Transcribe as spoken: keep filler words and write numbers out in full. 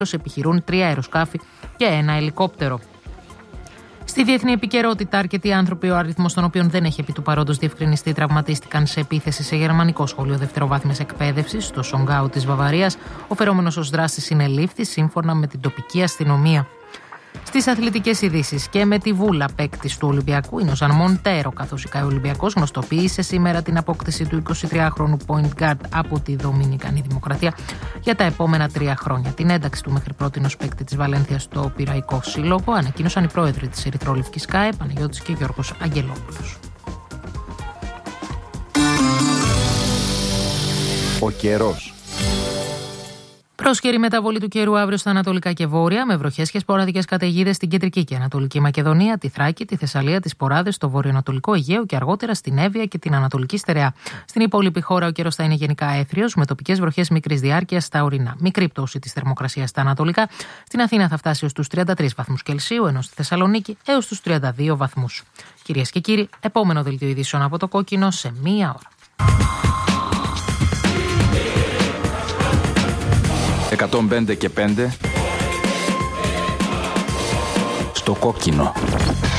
επιχειρούν τρία αεροσκάφη και ένα ελικόπτερο. Στη διεθνή επικαιρότητα, αρκετοί άνθρωποι, ο αριθμός των οποίων δεν έχει επί του παρόντος διευκρινιστεί, τραυματίστηκαν σε επίθεση σε γερμανικό σχολείο δευτεροβάθμιας εκπαίδευσης στο Σονγκάου της Βαβαρίας. Ο φερόμενος ως δράστης συνελήφθη σύμφωνα με την τοπική αστυνομία. Στις αθλητικές ειδήσεις, και με τη βούλα παίκτης του Ολυμπιακού είναι ο Ζαν Μοντέρο, καθώς ο Ολυμπιακός γνωστοποίησε σήμερα την απόκτηση του εικοσιτριάχρονου point guard από τη Δομινικανή Δημοκρατία για τα επόμενα τρία χρόνια. Την ένταξη του μέχρι πρότινος παίκτη της Βαλένθιας στο Πειραϊκό Σύλλογο ανακοίνωσαν οι πρόεδροι της Ερυθρόλευκης ΚΑΕ, Παναγιώτης και Γιώργος Αγγελόπουλος. Ο καιρός. Πρόσχερη μεταβολή του καιρού αύριο στα ανατολικά και βόρεια, με βροχές και σποραδικές καταιγίδες στην κεντρική και ανατολική Μακεδονία, τη Θράκη, τη Θεσσαλία, τις Ποράδες, στο βορειοανατολικό Αιγαίο και αργότερα στην Εύβοια και την Ανατολική Στερεά. Στην υπόλοιπη χώρα ο καιρός θα είναι γενικά έθριος, με τοπικές βροχές μικρής διάρκειας στα ορεινά. Μικρή πτώση της θερμοκρασίας στα ανατολικά. Στην Αθήνα θα φτάσει ως τους τριάντα τρεις βαθμούς Κελσίου, ενώ στη Θεσσαλονίκη έως τους τριάντα δύο βαθμούς. Κυρίες και κύριοι, επόμενο δελτίο ειδήσεων από το Κόκκινο σε μία ώρα. εκατόν πέντε και πέντε στο Κόκκινο.